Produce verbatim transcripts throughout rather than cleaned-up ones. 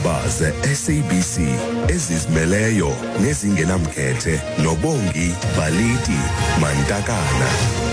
Iindaba ze-S A B C ezizimeleyo nezingenamkhethe noBongi Baliti Mantakana.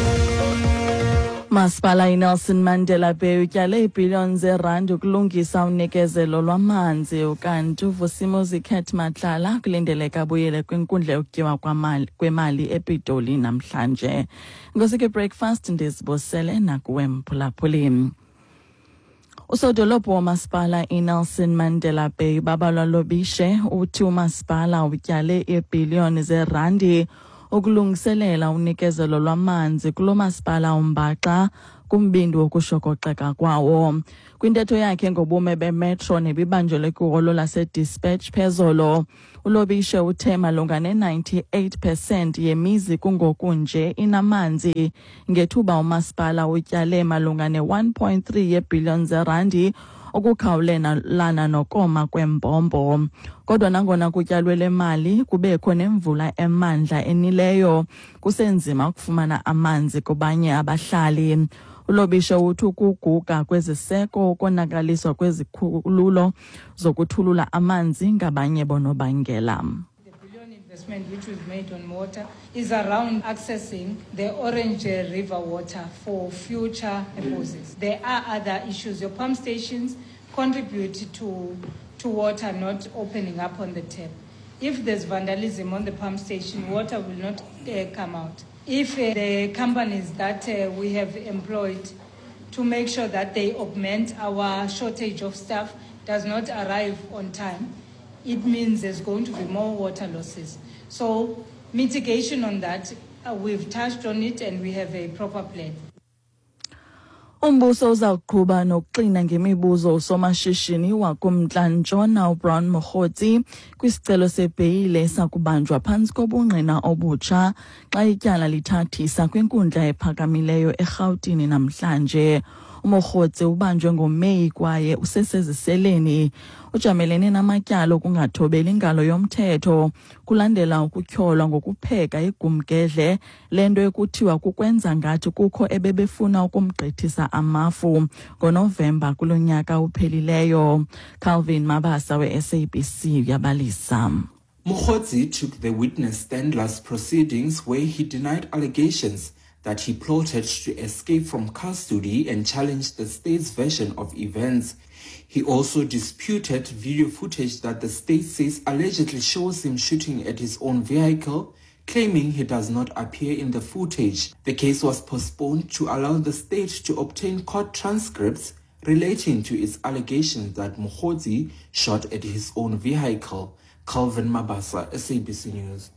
Masipala iNelson Mandela Bay utyale iibhiliyoni zeerandi ukulungisa unikezelo lwamanzi, ukanti uVusimo Zikhet Matlala kulindeleka abuyele kwinkundla yokutyiwa kwemali ePitoli namhlanje. Ngosike breakfast ndizibusele nakuwe mphulaphuli. Usodolophu wamasipala iNelson Mandela Bay Babalwa Lobishe uthi umasipala utyale iibhiliyoni zeerandi ukulungiselela unikezelo lwamanzi kulo masipala uMbaxa kumbindi wokushokoxeka kwawo. Kwintetho yakhe ngobume bemetro nebibanjelwe kwiholo lase-Dispatch phezolo, uLobishe uthe malunga ne-ninety-eight percent yemizi kungoku nje inamanzi, ngethuba umasipala utyale malunga ne-one point three yeebhiliyoni zerandi ukukhawulelana nokoma kwembombo. Kodwa nangona kutyalwe le mali kubekho nemvula emandla enileyo, kusenzima ukufumana amanzi kubanye abahlali. uLobishe uthi ukuguga kweziseko ukonakaliswa kwezikhululo zokuthulula amanzi ngabanye bonobangela. Investment which we've made on water is around accessing the Orange River water for future purposes. There are other issues. Your pump stations contribute to, to water not opening up on the tap. If there's vandalism on the pump station, water will not uh, come out. If uh, the companies that uh, we have employed to make sure that they augment our shortage of staff does not arrive on time, it means there's going to be more water losses. So mitigation on that, uh, we've touched on it and we have a proper plan. Umbuso uzawuqhuba nokuxina ngemibuzo usomashishini wakumntla Ntshona uBrown Mokgotsi kwisicelo sebheyile sakubanjwa phantsi kobungqina obutsha xa ityala lithathisa kwinkundla ephakamileyo eRhawutini namhlanje. uMokgotsi ubanjwe ngoMeyi kwaye useseziseleni. Ujamelene namatyala okungathobeli ingalo yomthetho kulandela ukutyholwa ngokupheka igumgedle lento ekuthiwa kukwenza ngathi kukho ebebefuna ukumgqithisa amafu ngoNovemba kulo nyaka uphelileyo. Calvin Mabasa we-S A B C yabalisa. Mokgotsi took the witness standless proceedings where he denied allegations that he plotted to escape from custody and challenged the state's version of events. He also disputed video footage that the state says allegedly shows him shooting at his own vehicle, claiming he does not appear in the footage. The case was postponed to allow the state to obtain court transcripts relating to its allegations that Mokgotsi shot at his own vehicle. Calvin Mabasa, S A B C News.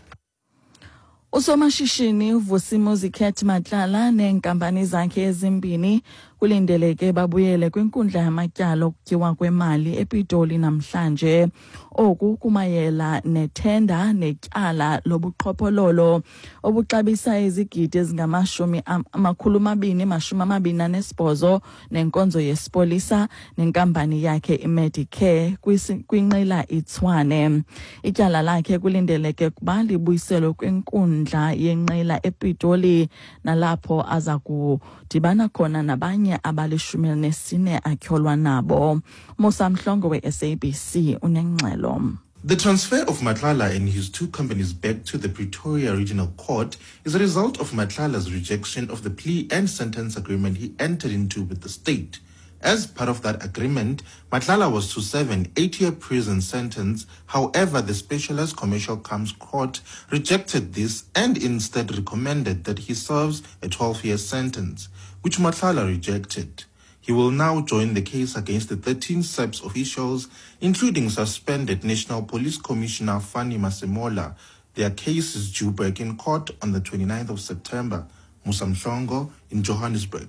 Usomashishini uVusimo Zikhet Matlala neenkampani zakhe ezimbini kulindeleke babuyele kwinkundla yamatyala okutyiwa kwemali ePitoli namhlanje. Oku kumayela nethenda netyala lobuqhophololo obuxabisa izigidi ezingamashumi amakhulu amabini mashumi amabini anesibhozo nenkonzo yesipolisa nenkampani yakhe iMedicare kwinqila iTshwane. Ityala lakhe kulindeleke kuba libuyiselwe kwinkundla yenqila ePitoli nalapho aza kudibana khona nabanye abalishumi nesine atyholwa nabo. Musa Mhlongo we-S A B C unengxelo. The transfer of Matlala and his two companies back to the Pretoria Regional Court is a result of Matlala's rejection of the plea and sentence agreement he entered into with the state. As part of that agreement, Matlala was to serve an eight-year prison sentence. However, the Specialized Commercial Crimes Court rejected this and instead recommended that he serves a twelve-year sentence, which Matlala rejected. He will now join the case against the thirteen S A P S officials, including suspended National Police Commissioner Fanny Masemola. Their case is due back in court on the twenty-ninth of September. Musa Mhlongo in Johannesburg.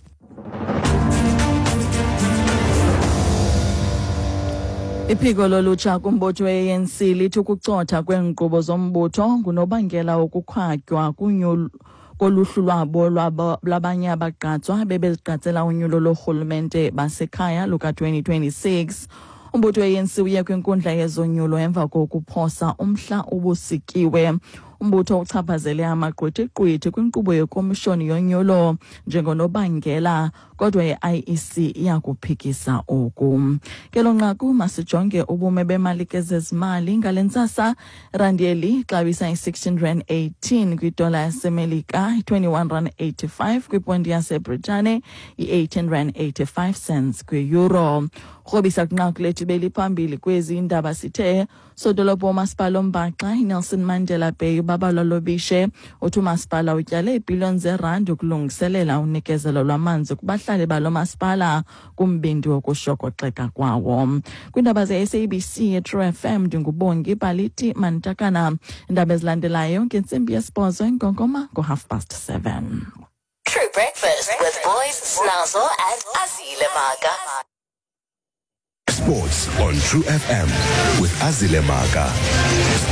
Iphiko lolutsha kumbutho we-A N C lithi ukucotha kweenkqubo zombutho ngunobangela wokukhwatywa kunyulo koluhlu lwabo lwabanye abagqatswa bebeziqatsela unyulo lorhulumente basekhaya luka twenty twenty-six. Umbutho we-A N C uye kwinkundla yezonyulo emva kokuphosa umhla ubusikiwe. umbutho uchaphazele amagqwetha-gqwetha kwinkqubo yekomishoni yonyulo njengonobangela, kodwa i-I E C iyakuphikisa oku. Kelo nqaku masijonge ubume bemalike zezimali ngale ntsasa. Randi eli ixabisa i-sixteen rand eighteen kwidola yasemelika, i-twenty-one rand eighty-five kwipondi yaseBritane, i-eighteen rand eighty-five cents kwi-euro. Rhobisa kunqaku lethu beliphambili kwezi indaba sithe sodolophu womasipala oMbaxa iNelson Mandela Bay ubabalwa Lobishe uthi umasipala utyale iibhiliyoni zerandi ukulungiselela unikezelo lwamanzi kubahlali balo masipala kumbindi wokushokoxeka kwawo. Kwiindaba ze-S A B C ye-True F M ndingubongi Baliti Mantakana. Indaba ezilandelayo ngentsimbi yesibhozo eNkonkoma ngo-half past seven. True Breakfast with Boys Snazo and Azile Maga. Sports on True F M with Azile Maga.